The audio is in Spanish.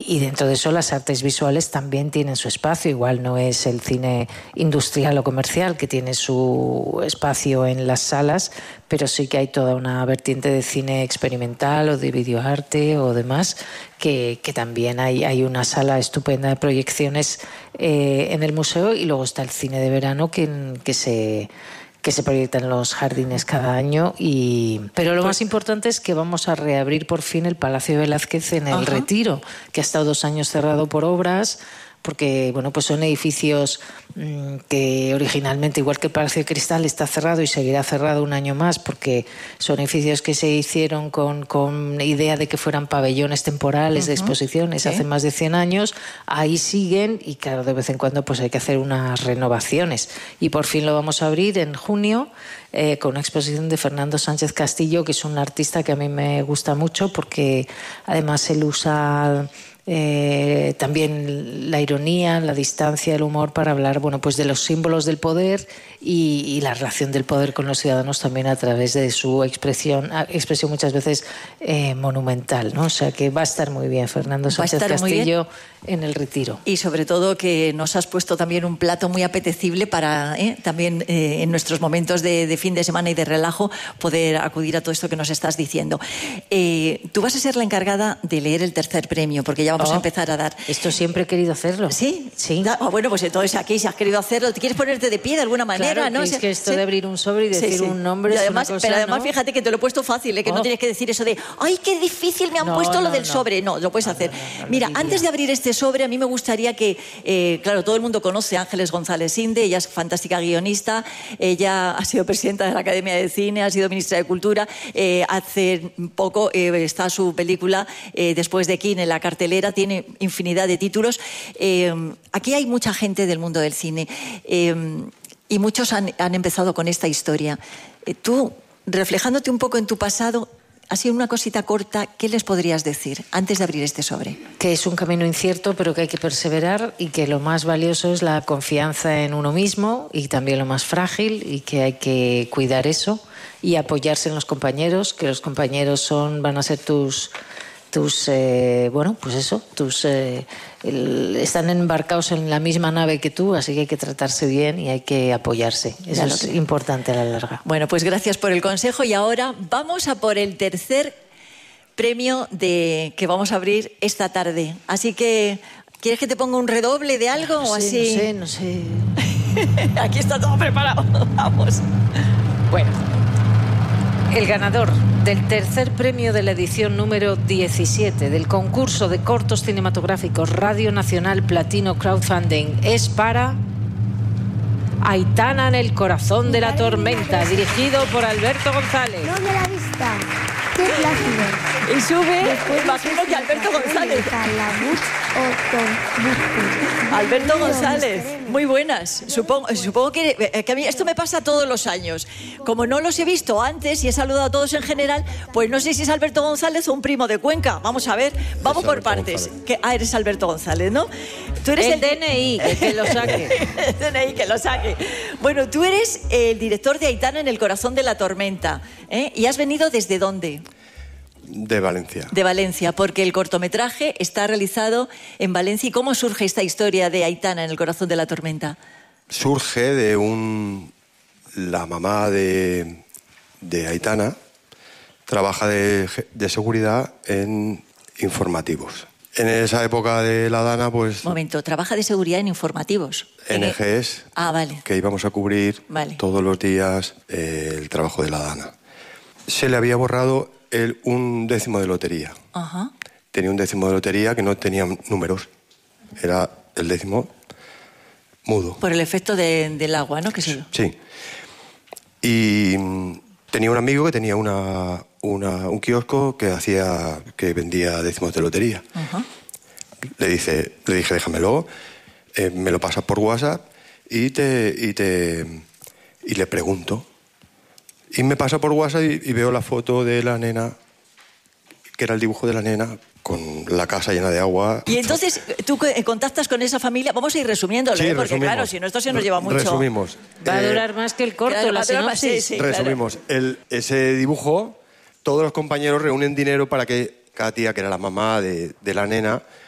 Y dentro de eso las artes visuales también tienen su espacio. Igual no es el cine industrial o comercial que tiene su espacio en las salas, pero sí que hay toda una vertiente de cine experimental o de videoarte o demás, que también hay una sala estupenda de proyecciones en el museo, y luego está el cine de verano que se proyecta en los jardines cada año. Pero lo más importante es que vamos a reabrir por fin el Palacio de Velázquez en el Retiro, que ha estado 2 años cerrado por obras, porque bueno, pues son edificios que originalmente, igual que el Palacio de Cristal, está cerrado y seguirá cerrado 1 año más, porque son edificios que se hicieron con idea de que fueran pabellones temporales de exposiciones hace más de 100 años. Ahí siguen, y claro, de vez en cuando pues hay que hacer unas renovaciones, y por fin lo vamos a abrir en junio con una exposición de Fernando Sánchez Castillo, que es un artista que a mí me gusta mucho, porque además él usa también la ironía, la distancia, el humor para hablar, bueno, pues de los símbolos del poder y la relación del poder con los ciudadanos también a través de su expresión muchas veces monumental, ¿no? O sea que va a estar muy bien Fernando Sánchez Castillo en el Retiro. Y sobre todo que nos has puesto también un plato muy apetecible para también en nuestros momentos de fin de semana y de relajo poder acudir a todo esto que nos estás diciendo. Tú vas a ser la encargada de leer el tercer premio, porque ya vamos a empezar a dar. Esto siempre he querido hacerlo. ¿Sí? Sí. Bueno, pues entonces aquí, si has querido hacerlo, ¿te quieres ponerte de pie de alguna manera? Claro, ¿no? Es que esto de abrir un sobre y decir un nombre y además, es una cosa, pero además, ¿no? Fíjate que te lo he puesto fácil, que no tienes que decir eso de ¡ay, qué difícil me han puesto lo del sobre! No, lo puedes hacer. Mira, antes de abrir este sobre, a mí me gustaría que, claro, todo el mundo conoce a Ángeles González Inde, ella es fantástica guionista, ella ha sido presidenta de la Academia de Cine, ha sido ministra de Cultura, hace poco está su película Después de King en la cartelera, tiene infinidad de títulos. Aquí hay mucha gente del mundo del cine y muchos han empezado con esta historia. Tú, reflejándote un poco en tu pasado, así una cosita corta, ¿qué les podrías decir antes de abrir este sobre? Que es un camino incierto, pero que hay que perseverar, y que lo más valioso es la confianza en uno mismo, y también lo más frágil, y que hay que cuidar eso y apoyarse en los compañeros, que los compañeros van a ser están embarcados en la misma nave que tú, así que hay que tratarse bien y hay que apoyarse. Eso es importante a la larga. Bueno, pues gracias por el consejo, y ahora vamos a por el tercer premio que vamos a abrir esta tarde. Así que, ¿quieres que te ponga un redoble de algo o así? No sé. Aquí está todo preparado. Vamos. Bueno. El ganador del tercer premio de la edición número 17 del concurso de cortos cinematográficos Radio Nacional Platino Crowdfunding es para Aitana en el corazón de la tormenta, dirigido por Alberto González. No me la vista. Qué plácido. Y sube, imagino que Alberto González. Alberto González, muy buenas. Supongo que a mí esto me pasa todos los años. Como no los he visto antes y he saludado a todos en general, pues no sé si es Alberto González o un primo de Cuenca. Vamos a ver, vamos por partes. Eres Alberto González, ¿no? Tú eres el DNI, que lo saque. El DNI, que lo saque. Bueno, tú eres el director de Aitana en el corazón de la tormenta, ¿eh? ¿Y has venido desde dónde? De Valencia. De Valencia, porque el cortometraje está realizado en Valencia. ¿Y cómo surge esta historia de Aitana en el corazón de la tormenta? Surge de la mamá de Aitana trabaja de seguridad en informativos. En esa época de la Dana, pues... Momento, trabaja de seguridad en informativos. NGs, vale. Que íbamos a cubrir todos los días el trabajo de la Dana. Se le había borrado un décimo de lotería. Ajá. Tenía un décimo de lotería que no tenía números. Era el décimo mudo. Por el efecto del agua, ¿no? Sí. Y tenía un amigo que tenía un kiosco que vendía décimos de lotería. Ajá. Le dije, déjamelo, me lo pasas por WhatsApp y le pregunto. Y me pasa por WhatsApp y veo la foto de la nena, que era el dibujo de la nena, con la casa llena de agua. Y entonces tú contactas con esa familia. Vamos a ir resumiéndolo, sí, porque claro, si no esto se nos lleva mucho. Resumimos. Va a durar más que el corto, la sinopsis. Sí, resumimos. Claro. Ese dibujo, todos los compañeros reúnen dinero para que Katia, que era la mamá de la nena,